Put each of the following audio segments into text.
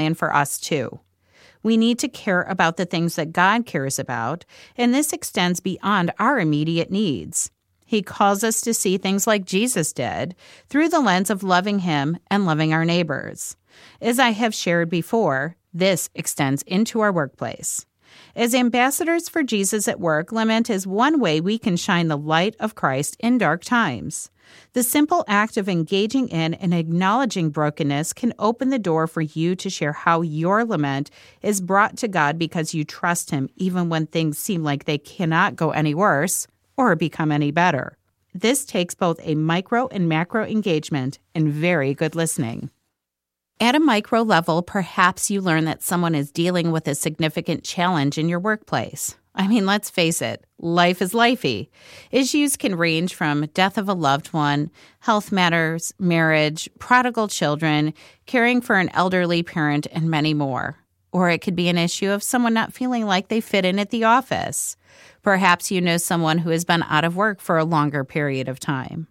and for us too. We need to care about the things that God cares about, and this extends beyond our immediate needs. He calls us to see things like Jesus did, through the lens of loving Him and loving our neighbors. As I have shared before, this extends into our workplace. As ambassadors for Jesus at work, lament is one way we can shine the light of Christ in dark times. The simple act of engaging in and acknowledging brokenness can open the door for you to share how your lament is brought to God because you trust Him even when things seem like they cannot go any worse or become any better. This takes both a micro and macro engagement and very good listening. At a micro level, perhaps you learn that someone is dealing with a significant challenge in your workplace. I mean, let's face it, life is lifey. Issues can range from death of a loved one, health matters, marriage, prodigal children, caring for an elderly parent, and many more. Or it could be an issue of someone not feeling like they fit in at the office. Perhaps you know someone who has been out of work for a longer period of time.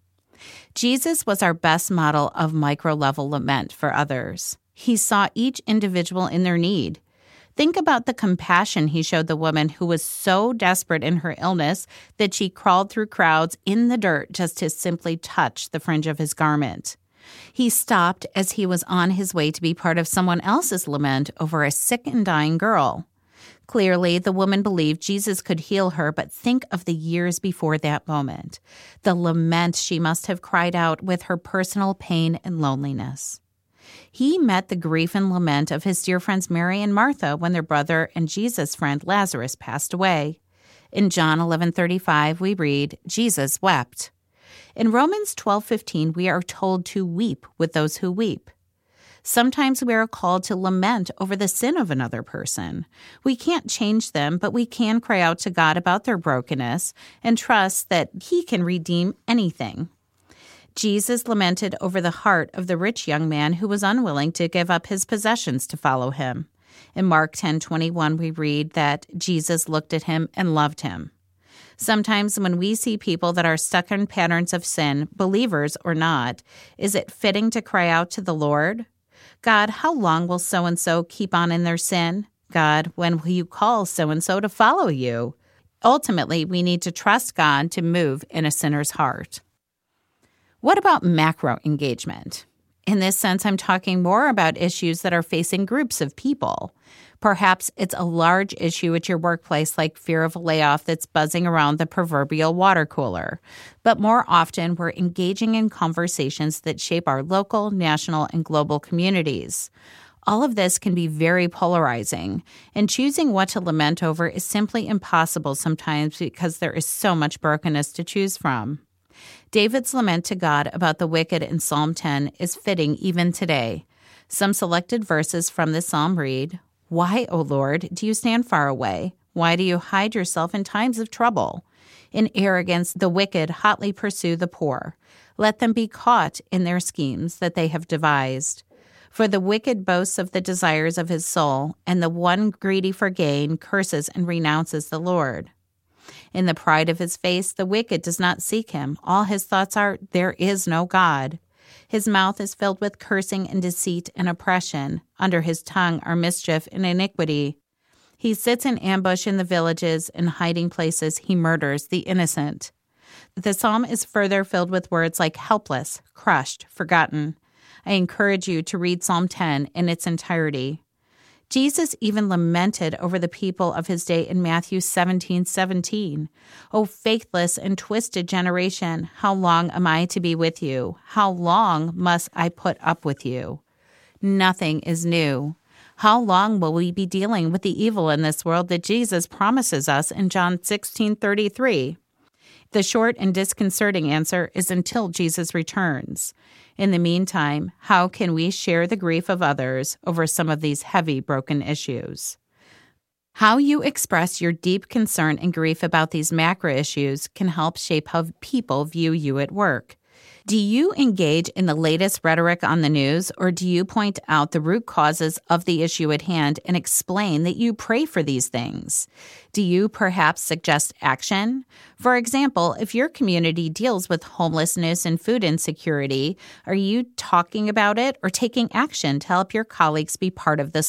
Jesus was our best model of micro-level lament for others. He saw each individual in their need. Think about the compassion He showed the woman who was so desperate in her illness that she crawled through crowds in the dirt just to simply touch the fringe of His garment. He stopped as He was on His way to be part of someone else's lament over a sick and dying girl. Clearly, the woman believed Jesus could heal her, but think of the years before that moment. The lament she must have cried out with her personal pain and loneliness. He met the grief and lament of His dear friends Mary and Martha when their brother and Jesus' friend Lazarus passed away. In John 11:35, we read, Jesus wept. In Romans 12:15, we are told to weep with those who weep. Sometimes we are called to lament over the sin of another person. We can't change them, but we can cry out to God about their brokenness and trust that He can redeem anything. Jesus lamented over the heart of the rich young man who was unwilling to give up his possessions to follow Him. In Mark 10:21, we read that Jesus looked at him and loved him. Sometimes when we see people that are stuck in patterns of sin, believers or not, is it fitting to cry out to the Lord? God, how long will so-and-so keep on in their sin? God, when will you call so-and-so to follow you? Ultimately, we need to trust God to move in a sinner's heart. What about macro engagement? In this sense, I'm talking more about issues that are facing groups of people. Perhaps it's a large issue at your workplace like fear of a layoff that's buzzing around the proverbial water cooler. But more often, we're engaging in conversations that shape our local, national, and global communities. All of this can be very polarizing, and choosing what to lament over is simply impossible sometimes because there is so much brokenness to choose from. David's lament to God about the wicked in Psalm 10 is fitting even today. Some selected verses from this psalm read, Why, O Lord, do you stand far away? Why do you hide yourself in times of trouble? In arrogance, the wicked hotly pursue the poor. Let them be caught in their schemes that they have devised. For the wicked boasts of the desires of his soul, and the one greedy for gain curses and renounces the Lord. In the pride of his face, the wicked does not seek him. All his thoughts are, there is no God. His mouth is filled with cursing and deceit and oppression. Under his tongue are mischief and iniquity. He sits in ambush in the villages, in hiding places he murders the innocent. The psalm is further filled with words like helpless, crushed, forgotten. I encourage you to read Psalm 10 in its entirety. Jesus even lamented over the people of his day in Matthew 17:17. O faithless and twisted generation, how long am I to be with you? How long must I put up with you? Nothing is new. How long will we be dealing with the evil in this world that Jesus promises us in John 16:33? The short and disconcerting answer is until Jesus returns. In the meantime, how can we share the grief of others over some of these heavy, broken issues? How you express your deep concern and grief about these macro issues can help shape how people view you at work. Do you engage in the latest rhetoric on the news, or do you point out the root causes of the issue at hand and explain that you pray for these things? Do you perhaps suggest action? For example, if your community deals with homelessness and food insecurity, are you talking about it or taking action to help your colleagues be part of the